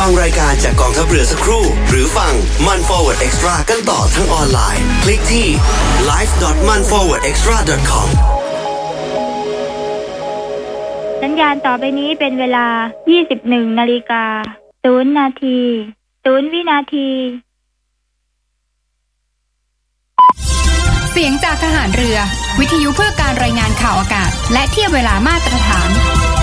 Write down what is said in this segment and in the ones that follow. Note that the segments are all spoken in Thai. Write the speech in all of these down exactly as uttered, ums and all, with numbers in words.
ฟังรายการจากกองทัพเรือสักครู่หรือฟังมัน Forward Extra กันต่อทั้งออนไลน์คลิกที่ ไลฟ์ ดอท มัน ฟอร์เวิร์ด เอ็กซ์ตร้า ดอท คอมสัญญาณต่อไปนี้เป็นเวลา ยี่สิบเอ็ดนาฬิกาศูนย์ นาทีศูนย์ วินาทีเสียงจากทหารเรือวิทยุเพื่อการรายงานข่าวอากาศและเทียบเวลามาตรฐาน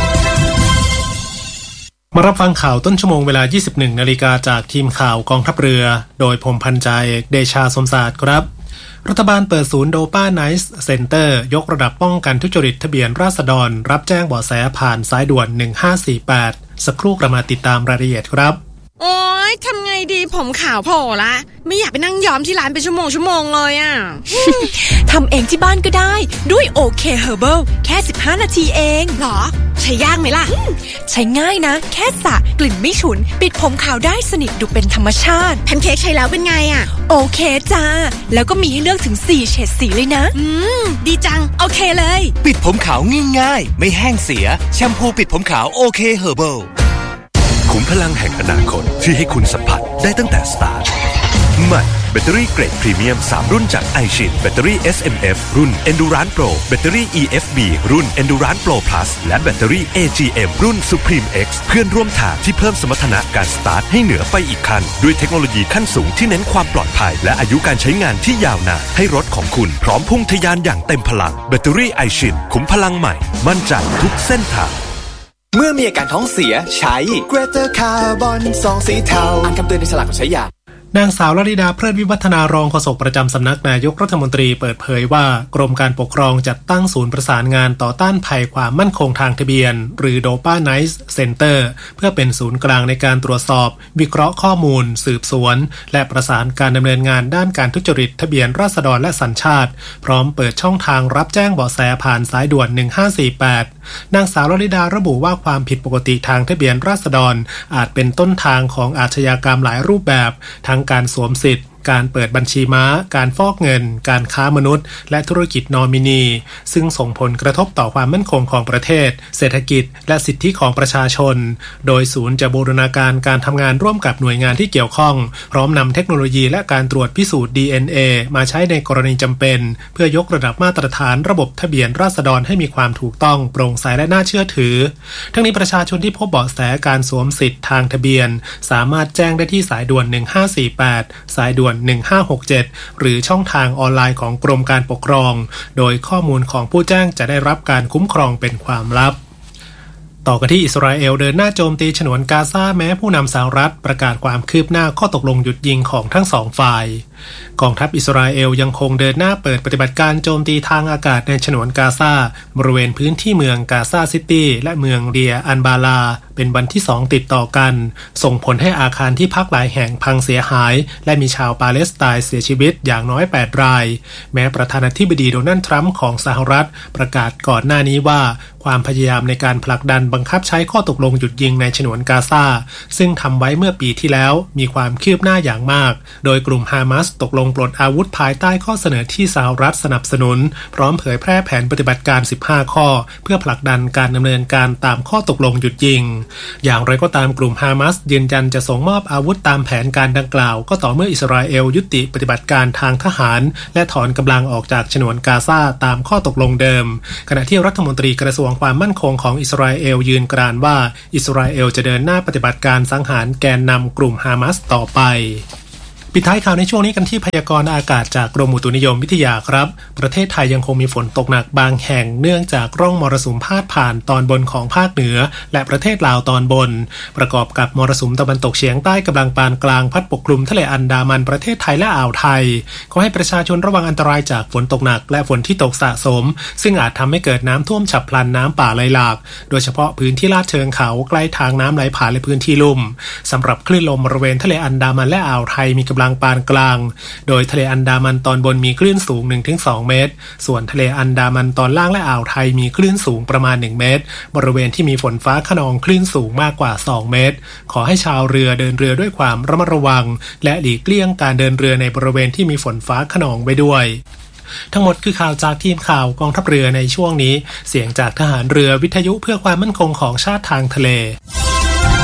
มารับฟังข่าวต้นชั่วโมงเวลา ยี่สิบเอ็ดนาฬิกาจากทีมข่าวกองทัพเรือโดยผมพันจ่าเอกเดชาสมศาสตร์ครับรัฐบาลเปิดศูนย์โดป้าไนซ์เซ็นเตอร์ยกระดับป้องกันทุจริตทะเบียนราษฎรรับแจ้งเบาะแสผ่านสายด่วนหนึ่งห้าสี่แปดสักครู่กระมาติดตามรายละเอียดครับโอ๊ยทำไงดีผมขาวโผล่ละไม่อยากไปนั่งย้อมที่ร้านเป็นชั่วโมงชั่วโมงเลยอ่ะทำเองที่บ้านก็ได้ด้วยโอเคเฮอร์เบิลแค่สิบห้านาทีเองหรอใช้ยากไหมล่ะใช้ง่ายนะแค่สระกลิ่นไม่ฉุนปิดผมขาวได้สนิทดูเป็นธรรมชาติแพนเค้กใช้แล้วเป็นไงอ่ะโอเคจ้าแล้วก็มีให้เลือกถึงสี่เฉดสีเลยนะอืมดีจังโอเคเลยปิดผมขาวง่ายๆไม่แห้งเสียแชมพูปิดผมขาวโอเคเฮอร์เบิลขุมพลังแห่งอนาคตที่ให้คุณสัมผัสได้ตั้งแต่สตาร์ทใหม่แบตเตอรี่เกรดพรีเมียมสามรุ่นจาก ไอ ชิน แบตเตอรี่ เอส เอ็ม เอฟ รุ่น Endurance Pro แบตเตอรี่ อี เอฟ บี รุ่น Endurance Pro Plus และแบตเตอรี่ เอ จี เอ็ม รุ่น Supreme X เพื่อนร่วมทางที่เพิ่มสมรรถนะการสตาร์ทให้เหนือไปอีกขั้นด้วยเทคโนโลยีขั้นสูงที่เน้นความปลอดภัยและอายุการใช้งานที่ยาวนานให้รถของคุณพร้อมพุ่งทะยานอย่างเต็มพลังแบตเตอรี่ ไอ ชิน ขุมพลังใหม่มั่นใจทุกเส้นทางเมื่อมีอาการท้องเสียใช้ Greater Carbon ซองสีเทาอ่านคำเตือนในฉลากก่อนใช้ยานางสาวลลิดาเพลิดวิวัฒนารองโฆษกประจำสำนักนายกรัฐมนตรีเปิดเผยว่ากรมการปกครองจัดตั้งศูนย์ประสานงานต่อต้านภัยความมั่นคงทางทะเบียนหรือ โดป้าไนซ์เซ็นเตอร์เพื่อเป็นศูนย์กลางในการตรวจสอบวิเคราะห์ข้อมูลสืบสวนและประสานการดำเนินงานด้านการทุจริตทะเบียนราษฎรและสัญชาติพร้อมเปิดช่องทางรับแจ้งเบาะแสผ่านสายด่วนหนึ่งห้าสี่แปดนางสาวลลิดาระบุว่าความผิดปกติทางทะเบียนราษฎรอาจเป็นต้นทางของอาชญากรรมหลายรูปแบบทั้งการสวมสิทธิ์การเปิดบัญชีม้าการฟอกเงินการค้ามนุษย์และธุรกิจนอมินีซึ่งส่งผลกระทบต่อความมั่นคงของประเทศเศรษฐกิจและสิทธิของประชาชนโดยศูนย์จะบูรณาการการทำงานร่วมกับหน่วยงานที่เกี่ยวข้องพร้อมนำเทคโนโลยีและการตรวจพิสูจน์ ดี เอ็น เอ มาใช้ในกรณีจำเป็นเพื่อยกระดับมาตรฐานระบบทะเบียนราษฎรให้มีความถูกต้องโปร่งใสและน่าเชื่อถือทั้งนี้ประชาชนที่พบเบาะแสการสวมสิทธิ์ทางทะเบียนสามารถแจ้งได้ที่สายด่วนหนึ่งห้าสี่แปดสายด่วนหนึ่งห้าหกเจ็ดหรือช่องทางออนไลน์ของกรมการปกครองโดยข้อมูลของผู้แจ้งจะได้รับการคุ้มครองเป็นความลับต่อกันที่อิสราเอลเดินหน้าโจมตีฉนวนกาซาแม้ผู้นำสหรัฐประกาศความคืบหน้าข้อตกลงหยุดยิงของทั้งสองฝ่ายกองทัพอิสราเอลยังคงเดินหน้าเปิดปฏิบัติการโจมตีทางอากาศในฉนวนกาซาบริเวณพื้นที่เมืองกาซาซิตี้และเมืองเดียอันบาลาเป็นวันที่สองติดต่อกันส่งผลให้อาคารที่พักหลายแห่งพังเสียหายและมีชาวปาเลสไตน์เสียชีวิตอย่างน้อยแปดรายแม้ประธานาธิบดีโดนัลด์ทรัมป์ของสหรัฐประกาศก่อนหน้านี้ว่าความพยายามในการผลักดันบังคับใช้ข้อตกลงหยุดยิงในฉนวนกาซาซึ่งทำไว้เมื่อปีที่แล้วมีความคืบหน้าอย่างมากโดยกลุ่มฮามาสตกลงปลดอาวุธภายใต้ข้อเสนอที่สหรัฐสนับสนุนพร้อมเผยแพร่แผนปฏิบัติการสิบห้าข้อเพื่อผลักดันการดำเนินการตามข้อตกลงหยุดยิงอย่างไรก็ตามกลุ่มฮามาสยืนยันจะส่งมอบอาวุธตามแผนการดังกล่าวก็ต่อเมื่ออิสราเอลยุติปฏิบัติการทางทหารและถอนกำลังออกจากฉนวนกาซาตามข้อตกลงเดิมขณะที่รัฐมนตรีกระทรวงความมั่นคงของอิสราเอลยืนกรานว่าอิสราเอลจะเดินหน้าปฏิบัติการสังหารแกนนำกลุ่มฮามาสต่อไปปิดท้ายข่าวในช่วงนี้กันที่พยากรณ์อากาศจากกรมอุตุนิยมวิทยาครับประเทศไทยยังคงมีฝนตกหนักบางแห่งเนื่องจากร่องมรสุมพาดผ่านตอนบนของภาคเหนือและประเทศลาวตอนบนประกอบกับมรสุมตะวันตกเฉียงใต้กำลังปานกลางพัดปกคลุมทะเลอันดามันประเทศไทยและอ่าวไทยขอให้ประชาชนระวังอันตรายจากฝนตกหนักและฝนที่ตกสะสมซึ่งอาจทำให้เกิดน้ำท่วมฉับพลันน้ำป่าไหลหลากโดยเฉพาะพื้นที่ลาดเชิงเขาใกล้ทางน้ำไหลผ่านและพื้นที่ลุ่มสำหรับคลื่นลมบริเวณทะเลอันดามันและอ่าวไทยมีกำลังปานกลางโดยทะเลอันดามันตอนบนมีคลื่นสูง หนึ่งถึงสอง เมตรส่วนทะเลอันดามันตอนล่างและอ่าวไทยมีคลื่นสูงประมาณหนึ่งเมตรบริเวณที่มีฝนฟ้าคะนองคลื่นสูงมากกว่าสองเมตรขอให้ชาวเรือเดินเรือด้วยความระมัดระวังและหลีกเลี่ยงการเดินเรือในบริเวณที่มีฝนฟ้าคะนองไว้ด้วยทั้งหมดคือข่าวจากทีมข่าวกองทัพเรือในช่วงนี้เสียงจากทหารเรือวิทยุเพื่อความมั่นคงของชาติทางทะเล